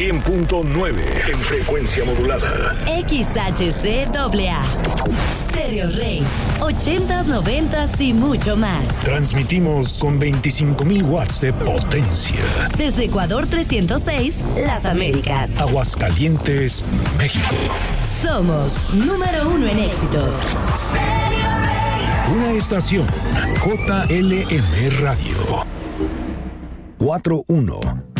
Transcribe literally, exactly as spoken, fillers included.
cien punto nueve en frecuencia modulada. X H C A A. Stereo Rey. ochentas, noventas y mucho más. Transmitimos con veinticinco mil watts de potencia. Desde Ecuador trescientos seis, Las Américas. Aguascalientes, México. Somos número uno en éxitos. Una estación J L M Radio. cuatro uno.